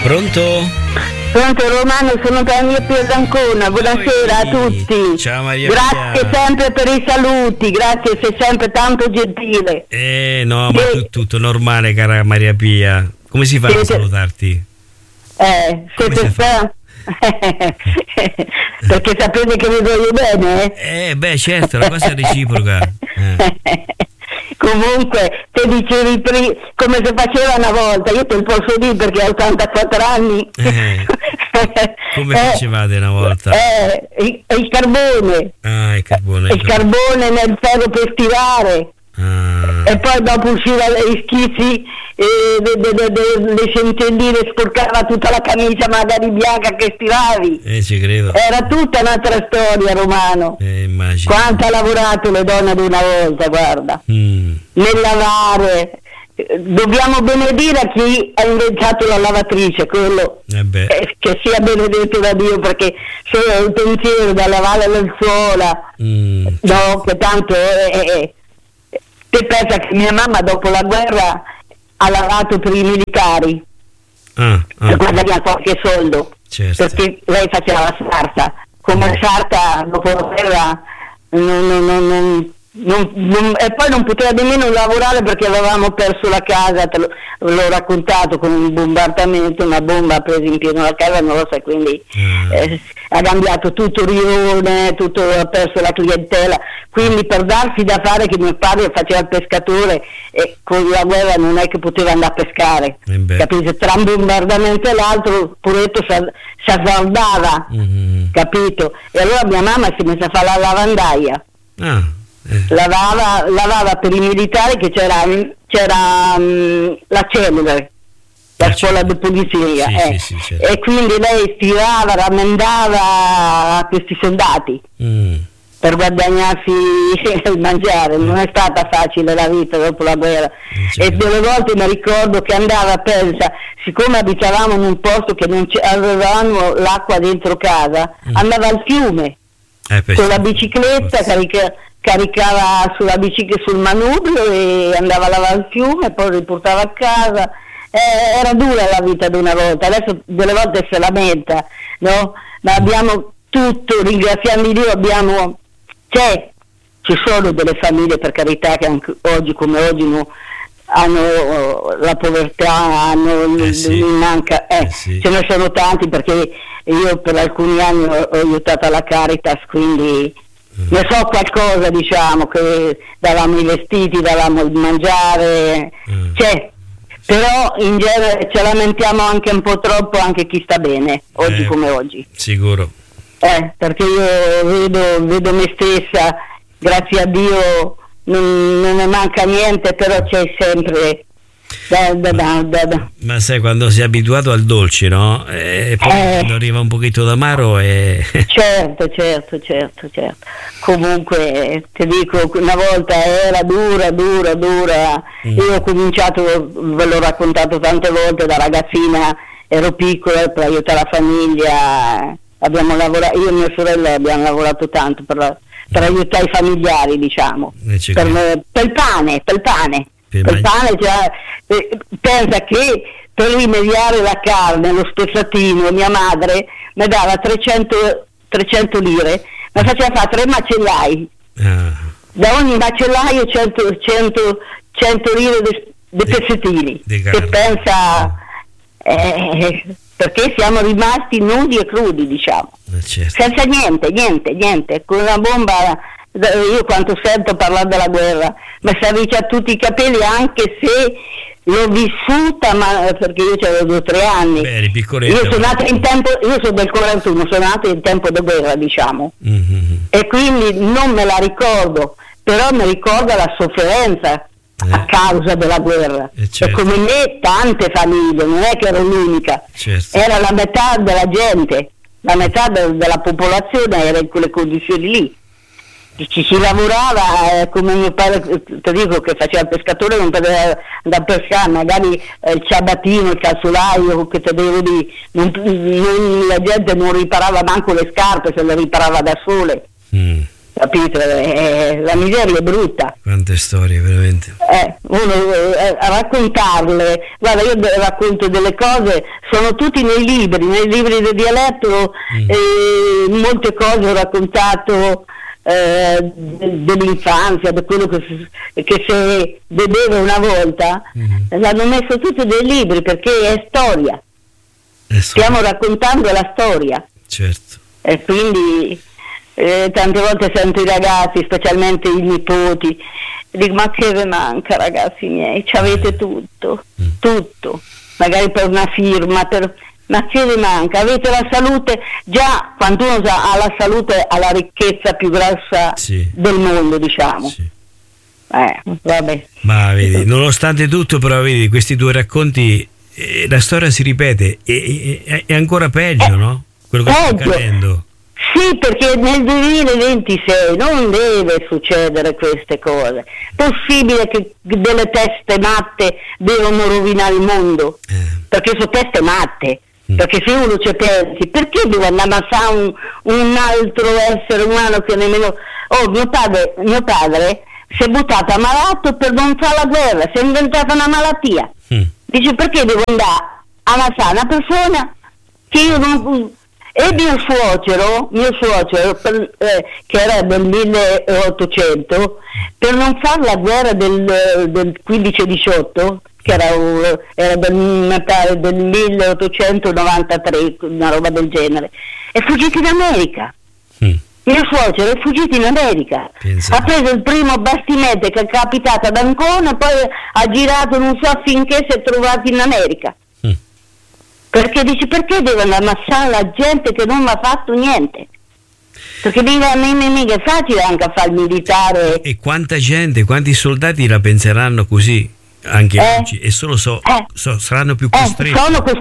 Pronto? Pronto Romano, sono Maria Pia d'Ancona, buonasera a tutti. Ciao Maria Grazie Pia. sempre per i saluti, grazie, sei sempre tanto gentile. No, ma tutto normale, cara Maria Pia. Come si fa a salutarti? Siete perché sapete che vi voglio bene? Beh, certo, la cosa è reciproca. Comunque, te dicevi come si faceva una volta, io te lo posso dire perché ho 84 anni. Come facevate una volta? Il carbone. Il carbone. Il carbone nel ferro per stirare. E poi dopo usciva i schizzi, le centelline, sporcava tutta la camicia magari bianca che stiravi. Ci credo. Era tutta un'altra storia, Romano. Immagino. Quanto ha lavorato le donne di una volta, guarda. Nel lavare. Dobbiamo benedire a chi ha inventato la lavatrice, quello che sia benedetto da Dio, perché se è un pensiero da lavare lenzuola, no, che tanto te pensa che mia mamma dopo la guerra ha lavato per i militari per guadagnare qualche soldo, certo. perché lei faceva la sarta, come sarta dopo la guerra e poi non poteva nemmeno lavorare perché avevamo perso la casa, l'ho raccontato, con un bombardamento, una bomba ha preso in pieno la casa nostra, quindi ha cambiato tutto il rione, ha perso la clientela, quindi per darsi da fare, che mio padre faceva il pescatore e con la guerra non è che poteva andare a pescare, capite? Tra un bombardamento e l'altro poretto si azzardava, capito? E allora mia mamma si è messa a fare la lavandaia. Lavava per i militari, che c'era la cellula, la scuola di polizia, sì, certo. E quindi lei stirava, rammendava questi soldati per guadagnarsi il mangiare. Non è stata facile la vita dopo la guerra, e delle volte mi ricordo che andava, pensa, siccome abitavamo in un posto che non avevamo l'acqua dentro casa, andava al fiume con la bicicletta, caricava sulla bicicletta sul manubrio e andava a lavare il fiume, poi riportava a casa. Era dura la vita di una volta, adesso delle volte si lamenta, no? Ma abbiamo tutto, ringraziando Dio, ci sono delle famiglie, per carità, che anche oggi come oggi hanno la povertà, manca, ce ne sono tanti, perché io per alcuni anni ho aiutato la Caritas, quindi ne so qualcosa, diciamo, che davamo i vestiti, davamo il mangiare, però in genere ce lamentiamo anche un po' troppo, anche chi sta bene, oggi come oggi. Sicuro. Perché io vedo me stessa, grazie a Dio non ne manca niente, però c'è sempre ma sai, quando sei abituato al dolce, no? E poi quando arriva un pochino d'amaro certo. Comunque ti dico, una volta era dura. Io ho cominciato, ve l'ho raccontato tante volte, da ragazzina ero piccola, per aiutare la famiglia abbiamo lavorato, io e mia sorella abbiamo lavorato tanto per aiutare i familiari, diciamo, per il pane. Pensa che per rimediare la carne, lo spezzatino, mia madre mi dava 300 lire, mi faceva fare 3 macellai, da ogni macellaio 100 lire di pezzettini, che pensa, perché siamo rimasti nudi e crudi, diciamo, senza niente, con una bomba. Io quanto sento parlare della guerra mi si avvicina a tutti i capelli, anche se l'ho vissuta, ma perché io avevo 2 o 3 anni. Eri piccoletta. Io sono del 41, sono nata in tempo di guerra, diciamo, e quindi non me la ricordo, però mi ricordo la sofferenza a causa della guerra, e come me tante famiglie, non è che ero l'unica, era la metà della gente, la metà della popolazione era in quelle condizioni lì. Ci si lavorava, come mio padre, ti dico, che faceva il pescatore, non poteva andare a pescare, magari il ciabattino, il calzolaio, che te devo dire, la gente non riparava manco le scarpe, se le riparava da sole. capito? La miseria è brutta. Quante storie, veramente. Uno a raccontarle, guarda, io racconto delle cose, sono tutti nei libri del dialetto, molte cose ho raccontato dell'infanzia, di quello che si vedeva una volta, l'hanno messo tutti nei libri perché è storia. Stiamo raccontando la storia. Certo. E quindi tante volte sento i ragazzi, specialmente i nipoti, dico: ma che vi manca, ragazzi miei? C'avete tutto, magari per una firma, ma che vi manca? Avete la salute, già quando uno ha la salute ha la ricchezza più grossa del mondo, diciamo. Sì. Vabbè. Ma vedi, nonostante tutto, però vedi, questi due racconti, la storia si ripete, è ancora peggio, no? Quello che sta accadendo. Sì, perché nel 2026 non deve succedere queste cose. Possibile che delle teste matte devono rovinare il mondo? Perché sono teste matte. Perché se uno ci pensi, perché deve andare a ammazzare un altro essere umano che nemmeno... mio padre si è buttato ammalato per non fare la guerra, si è inventata una malattia. Dice: perché devo andare a ammazzare una persona che io non... E mio suocero che era del 1800, per non fare la guerra del 15-18, che era del 1893, una roba del genere, è fuggito in America. Mio suocero è fuggito in America. Ha preso il primo bastimento che è capitato ad Ancona e poi ha girato non so finché si è trovato in America. Perché dice: perché devono ammazzare la gente che non mi ha fatto niente? Perché mica è facile anche a fare il militare. E quanta gente, quanti soldati la penseranno così anche oggi, e saranno più costretti.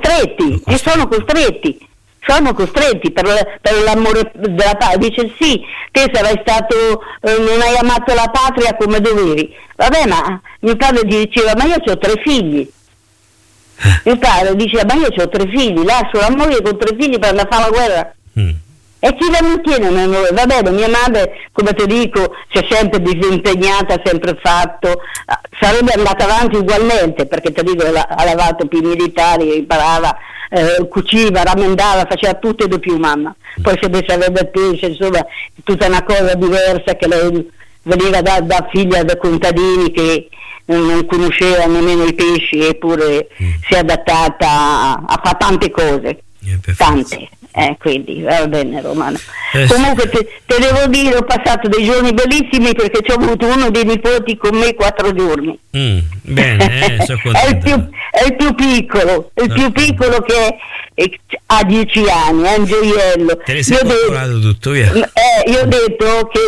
Sono costretti per l'amore della patria. Dice: sì, te sarai stato, non hai amato la patria come dovevi. Vabbè, ma mio padre gli diceva: ma io ho 3 figli. Mio padre diceva: ma io ho 3 figli, lascio la moglie con 3 figli per andare a fare la guerra. E chi la mantiene? Va bene, mia madre, come ti dico, si è sempre disimpegnata, ha sempre fatto, sarebbe andata avanti ugualmente, perché ti dico, ha lavato per i militari, imparava, cuciva, rammendava, faceva tutto e di più mamma. Poi si è messa a vendere pesce, insomma, tutta una cosa diversa, che lei veniva da figlia da contadini che non conosceva nemmeno i pesci, eppure si è adattata a fare tante cose, tante. Quindi va bene, Romano. Comunque te devo dire, ho passato dei giorni bellissimi, perché ci ho avuto uno dei nipoti con me 4 giorni. Bene, sono contento. È il più piccolo, che ha 10 anni, è un gioiello. Te ne sei calcolato tutto, via. Io ho detto che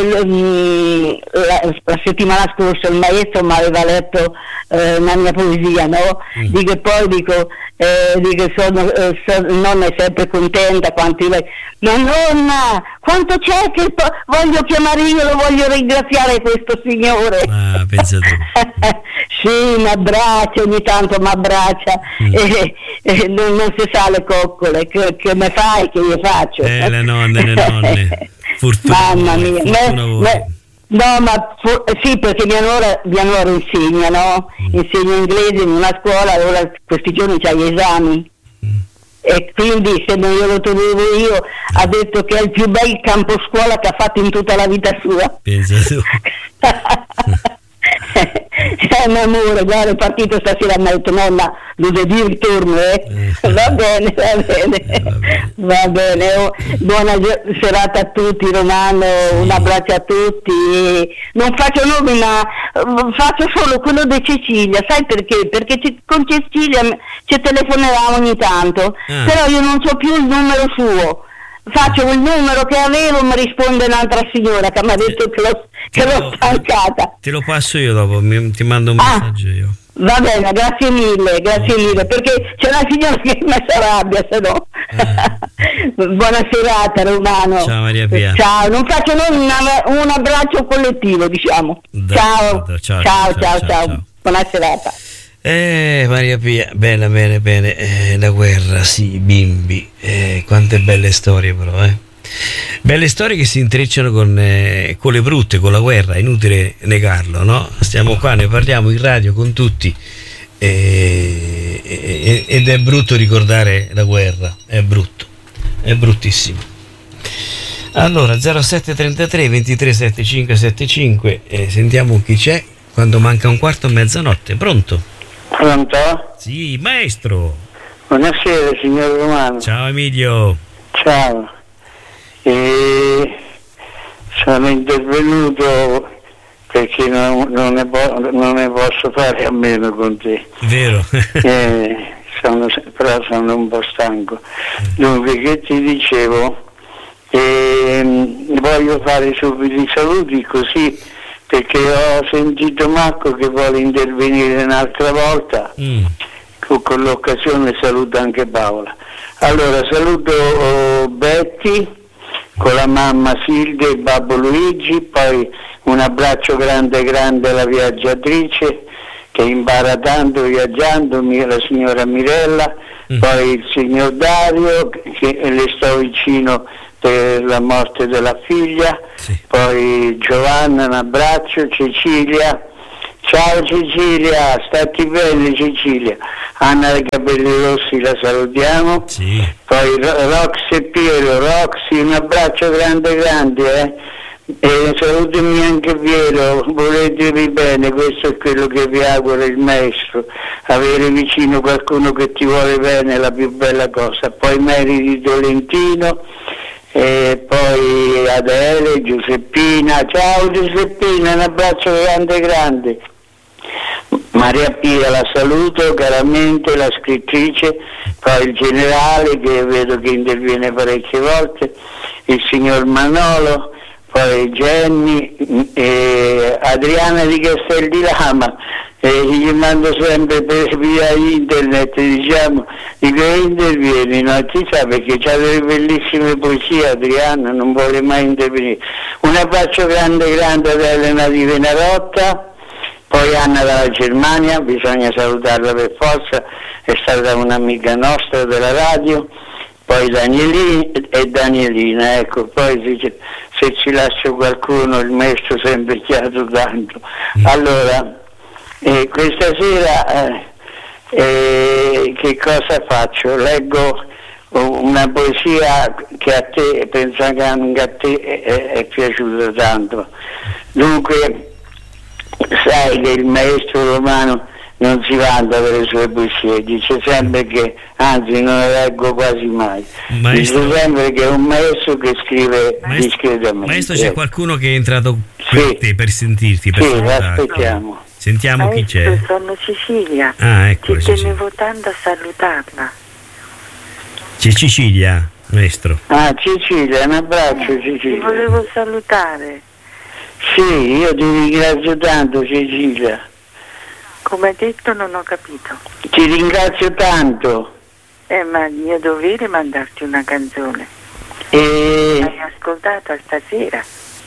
la settimana scorsa il maestro mi aveva letto una mia poesia, no? Dico, poi dico nonna è sempre contenta quanto lei, ma nonna, quanto c'è che voglio chiamare io, lo voglio ringraziare questo signore. Pensa tu. Sì, mi abbraccia, ogni tanto mi abbraccia, e non si sa le coccole che me fai, che io faccio. Le nonne. Fortuna. Mamma mia. No, ma sì, perché mia nuora insegna, no? Insegna inglese in una scuola, ora questi giorni c'ha gli esami. E quindi, se non glielo toglievo io, ha detto che è il più bel campo scuola che ha fatto in tutta la vita sua. Pensa tu. È un amore, guarda, è partito stasera, mi ha detto: nonna, lunedì ritorno, Va bene. Va bene. Buona serata a tutti, Romano, un abbraccio a tutti. Non faccio nomi, ma faccio solo quello di Cecilia, sai perché? Perché con Cecilia ci telefonavamo ogni tanto, però io non so più il numero suo. Faccio il numero che avevo, mi risponde un'altra signora che mi ha detto che l'ho stancata. Te lo passo io dopo, ti mando un messaggio io. Va bene, grazie mille, perché c'è una signora che mi si arrabbia, se no. Buona serata, Romano. Ciao Maria Pia. Ciao, non faccio un abbraccio collettivo, diciamo. Ciao. Buona serata. Maria Pia, bene, la guerra, sì, bimbi, quante belle storie però, Belle storie che si intrecciano con le brutte, con la guerra, è inutile negarlo, no? Stiamo qua, ne parliamo in radio con tutti ed è brutto ricordare la guerra, è brutto, è bruttissimo. Allora 0733 23 75 75, sentiamo chi c'è quando manca un quarto a mezzanotte. Pronto? Pronto? Sì, maestro. Buonasera signor Romano. Ciao Emilio. Ciao. Sono intervenuto perché non ne posso fare a meno con te. Vero. Però sono un po' stanco. Dunque, che ti dicevo? Voglio fare subito i saluti così, perché ho sentito Marco che vuole intervenire un'altra volta. Con l'occasione saluto anche Paola. Allora saluto Betty con la mamma Silvia e il babbo Luigi, poi un abbraccio grande alla viaggiatrice che impara tanto viaggiando, la signora Mirella, poi il signor Dario che le sto vicino per la morte della figlia, sì. Poi Giovanna, un abbraccio, Cecilia. Ciao Cecilia, stati bene Cecilia. Anna dei capelli rossi la salutiamo, sì. Poi Roxy e Piero. Roxy, un abbraccio grande e salutami anche Piero, voletevi bene, questo è quello che vi auguro il maestro, avere vicino qualcuno che ti vuole bene è la più bella cosa. Poi Mary di Tolentino, e poi Adele, Giuseppina. Ciao Giuseppina, un abbraccio grande. Maria Pia la saluto caramente, la scrittrice, poi il generale che vedo che interviene parecchie volte, il signor Manolo, poi Jenny, Adriana di Castel di Lama, gli mando sempre via internet, diciamo, di che intervieni, no? Ti sa perché c'ha delle bellissime poesie Adriana, non vuole mai intervenire. Un abbraccio grande ad Elena di Venarotta. Poi Anna dalla Germania, bisogna salutarla per forza, è stata un'amica nostra della radio, poi Danielina, ecco, poi se ci lascio qualcuno il maestro si è invecchiato tanto. Allora, questa sera che cosa faccio? Leggo una poesia che a te, penso che anche a te è piaciuta tanto. Dunque, sai che il maestro Romano non si vanta per le sue poesie, dice sempre che, anzi non le leggo quasi mai, dice sempre che è un maestro che scrive discretamente. Maestro, c'è qualcuno che è entrato per te, per sentirti, per aspettiamo. Sentiamo maestro, chi c'è. Sono Cecilia. Ecco, ci tenevo tanto a salutarla. C'è Cecilia, maestro. Cecilia, un abbraccio Cecilia. Ti volevo salutare. Sì, io ti ringrazio tanto Cecilia. Come hai detto non ho capito. Ti ringrazio tanto. Ma il mio dovere è mandarti una canzone. L'hai ascoltata stasera?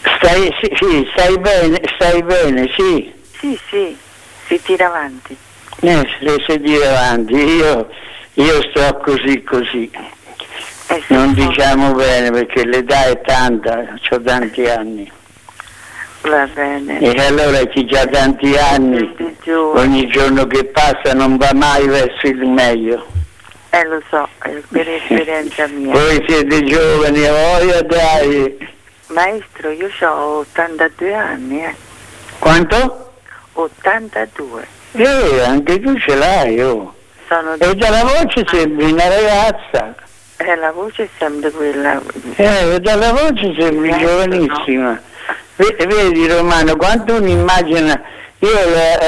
Stai bene, sì. Sì, si tira avanti. Si tira avanti, io sto così. Non diciamo bene perché l'età è tanta, ho tanti anni. Va bene. E allora chi ha tanti anni, ogni giorno che passa non va mai verso il meglio. Lo so, è per esperienza mia. Voi siete giovani, a voglia dai. Maestro, io ho 82 anni, Quanto? 82. Anche tu ce l'hai, E dalla voce sembri una ragazza. La voce è sempre quella. Dalla voce sembri giovanissima. Vedi Romano, quando uno immagina, io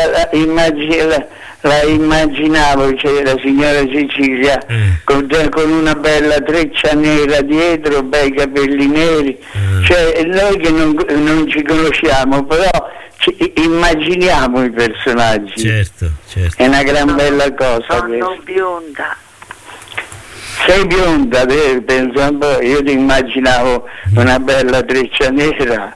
la immaginavo, cioè la signora Cecilia con una bella treccia nera dietro, bei capelli neri, cioè noi che non ci conosciamo, però immaginiamo i personaggi. Certo. È una gran bella cosa. Sono bionda. Sei bionda, penso un po', io ti immaginavo una bella treccia nera.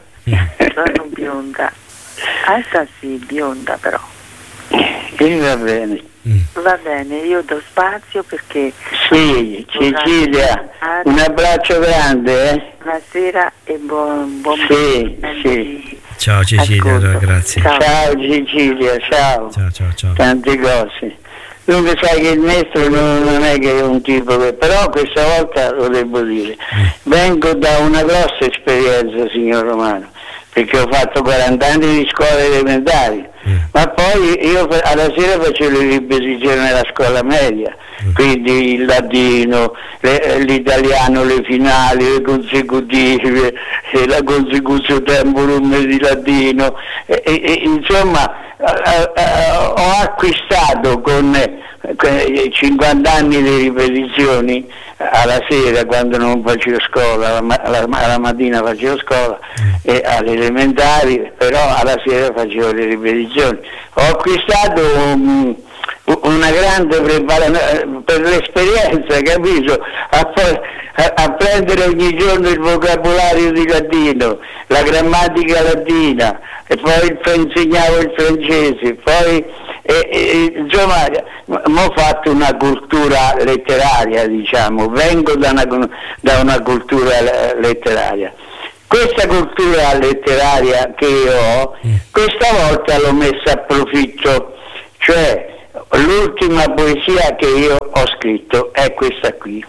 Sono bionda. Sì, bionda però. Va bene. Va bene, io do spazio perché... Sì, Cecilia, un abbraccio grande. Buonasera e buon sì. Ciao Cecilia, allora, grazie. Ciao Cecilia, ciao. Tante cose. Dunque sai che il maestro non è che è un tipo che... Però questa volta lo devo dire. Vengo da una grossa esperienza, signor Romano, perché ho fatto 40 anni di scuole elementari, ma poi io alla sera facevo le ripetizioni nella scuola media, quindi il latino, l'italiano, le finali, le consecutive, la consecuzione temporum di latino, insomma ho acquistato con 50 anni di ripetizioni alla sera, quando non facevo scuola, alla mattina facevo scuola e alle elementari, però alla sera facevo le ripetizioni. Ho acquistato una grande preparazione per l'esperienza, capito? A prendere ogni giorno il vocabolario di latino, la grammatica latina, e poi insegnavo il francese, poi insomma ho fatto una cultura letteraria, diciamo, vengo da una cultura letteraria. Questa cultura letteraria che io ho, questa volta l'ho messa a profitto, cioè l'ultima poesia che io ho scritto è questa qui.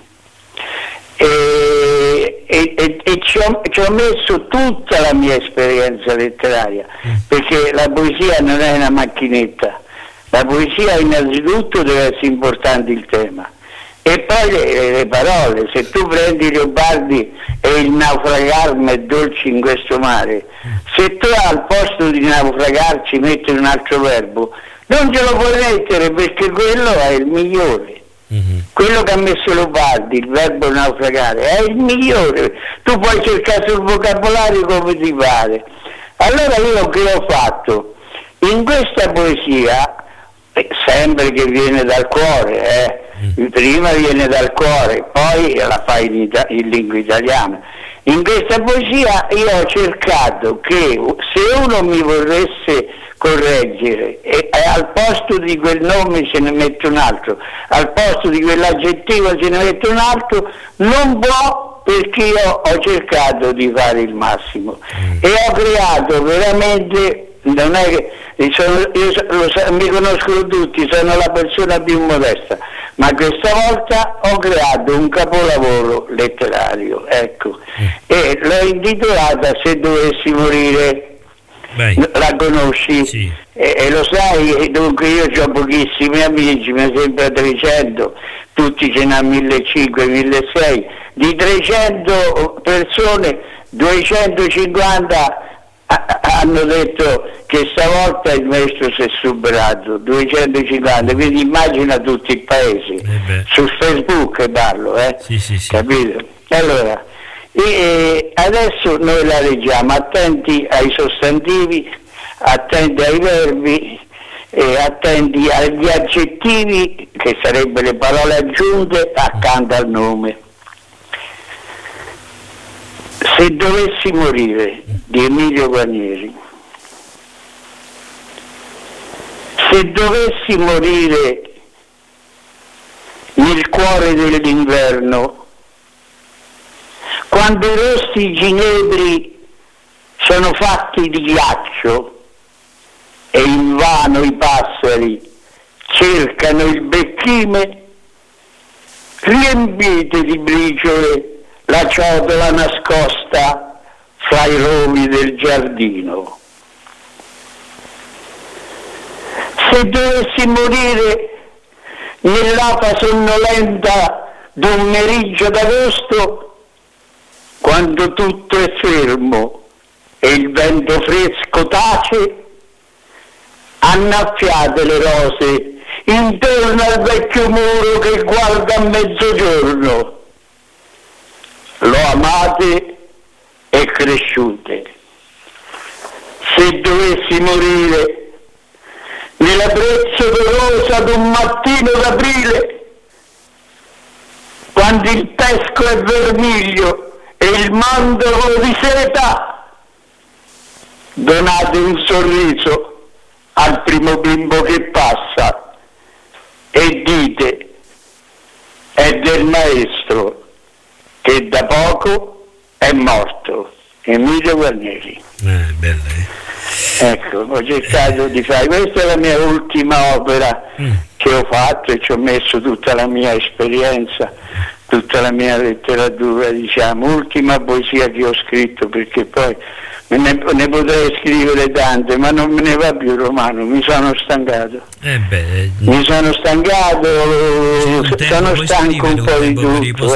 E ci ho messo tutta la mia esperienza letteraria, perché la poesia non è una macchinetta, la poesia innanzitutto deve essere importante il tema, e poi le parole. Se tu prendi Leopardi e il naufragarmi è dolce in questo mare, se tu al posto di naufragarci metti un altro verbo, non ce lo puoi mettere, perché quello è il migliore. Quello che ha messo Leopardi, il verbo naufragare, è il migliore. Tu puoi cercare sul vocabolario come ti pare. Allora io che ho fatto? In questa poesia, sempre che viene dal cuore, prima viene dal cuore, poi la fai in lingua italiana. In questa poesia io ho cercato che se uno mi volesse correggere e al posto di quel nome se ne mette un altro, al posto di quell'aggettivo se ne mette un altro, non può, perché io ho cercato di fare il massimo e ho creato veramente, non è che mi conoscono tutti, sono la persona più modesta, ma questa volta ho creato un capolavoro letterario, ecco, e l'ho intitolata Se dovessi morire. La conosci? Sì. E lo sai, dunque io ho pochissimi amici, mi sembra 300, tutti ce n'ha 1500, 1600, di 300 persone 250 hanno detto che stavolta il maestro si è superato, 250, quindi immagina tutto il paese, su Facebook parlo, sì, capito? Allora, adesso noi la leggiamo, attenti ai sostantivi, attenti ai verbi, attenti agli aggettivi, che sarebbero le parole aggiunte accanto al nome. Se dovessi morire, di Emilio Guarnieri. Se dovessi morire nel cuore dell'inverno, quando i rosti ginebri sono fatti di ghiaccio e invano i passeri cercano il becchime, riempite di briciole la ciotola nascosta fra i rovi del giardino. Se dovessi morire nell'afa sonnolenta d'un meriggio d'agosto, quando tutto è fermo e il vento fresco tace, annaffiate le rose intorno al vecchio muro che guarda a mezzogiorno. Lo amate e cresciute. Se dovessi morire nella brezza dolosa d'un mattino d'aprile, quando il pesco è vermiglio e il mandorlo di seta, donate un sorriso al primo bimbo che passa, e dite: è del maestro che da poco è morto. Emilio Guarneri. Bella, Ecco, ho cercato di fare, questa è la mia ultima opera che ho fatto e ci ho messo tutta la mia esperienza, tutta la mia letteratura, diciamo, ultima poesia che ho scritto, perché poi ne potrei scrivere tante, ma non me ne va più, Romano, mi sono stancato. Mi sono stancato, sono stanco un po' di tutto.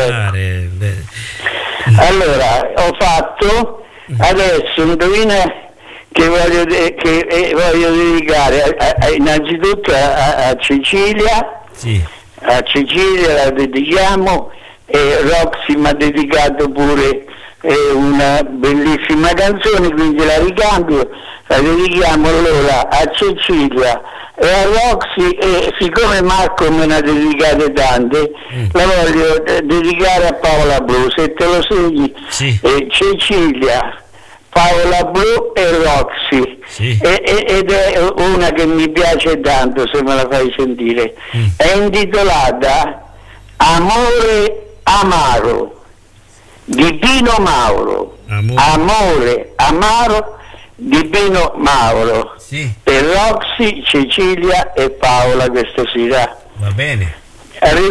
Allora, ho fatto, adesso indovina che voglio dedicare innanzitutto a Cecilia, a Cecilia la dedichiamo, e Roxy mi ha dedicato pure una bellissima canzone, quindi la ricambio, la dedichiamo allora a Cecilia e a Roxy, e siccome Marco me ne ha dedicate tante, la voglio dedicare a Paola Blu, se te lo segni. Cecilia, Paola Blu e Roxy, ed è una che mi piace tanto, se me la fai sentire. È intitolata Amore Amaro di Pino Mauro. Amore Amaro di Pino Mauro. Per Roxy, Cecilia e Paola questa sera. Va bene.